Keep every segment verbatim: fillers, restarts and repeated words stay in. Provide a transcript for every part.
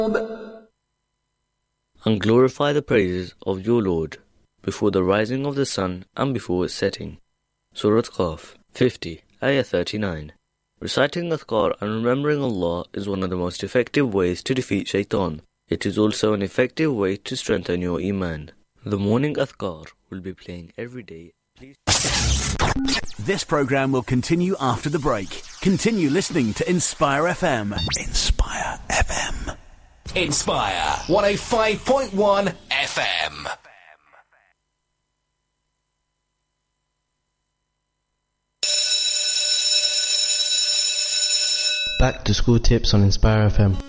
And glorify the praises of your Lord before the rising of the sun and before its setting. Surah Qaf, fifty, Ayah thirty-nine. Reciting Adhkar and remembering Allah is one of the most effective ways to defeat Shaitan. It is also an effective way to strengthen your Iman. The morning Adhkar will be playing every day. Please... This programme will continue after the break. Continue listening to Inspire F M. Inspire F M. Inspire one oh five point one F M. Back to school tips on Inspire F M.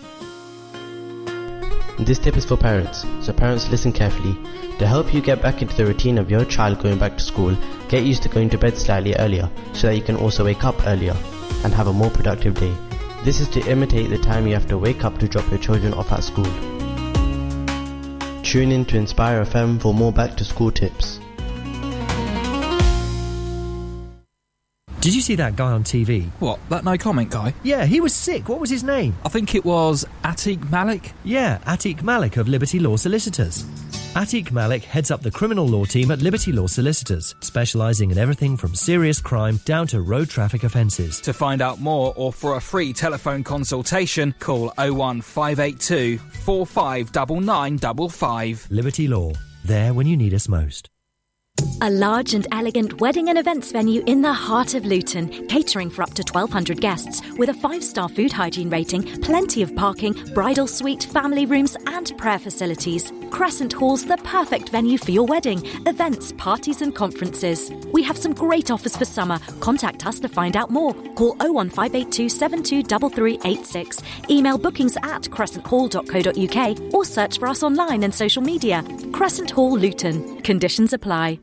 This tip is for parents, so parents listen carefully. To help you get back into the routine of your child going back to school, get used to going to bed slightly earlier so that you can also wake up earlier and have a more productive day. This is to imitate the time you have to wake up to drop your children off at school. Tune in to Inspire F M for more back to school tips. Did you see that guy on T V? What, that no comment guy? Yeah, he was sick. What was his name? I think it was Atiq Malik. Yeah, Atiq Malik of Liberty Law Solicitors. Atiq Malik heads up the criminal law team at Liberty Law Solicitors, specialising in everything from serious crime down to road traffic offences. To find out more or for a free telephone consultation, call oh one five eight two, four five nine nine five five. Liberty Law, there when you need us most. A large and elegant wedding and events venue in the heart of Luton, catering for up to twelve hundred guests, with a five-star food hygiene rating, plenty of parking, bridal suite, family rooms and prayer facilities. Crescent Hall's the perfect venue for your wedding, events, parties and conferences. We have some great offers for summer. Contact us to find out more. Call oh one five eight two, seven two three three eight six. Email bookings at crescent hall dot co dot uk or search for us online and social media. Crescent Hall Luton. Conditions apply.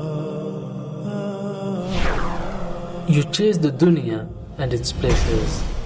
You chase the dunya and its pleasures,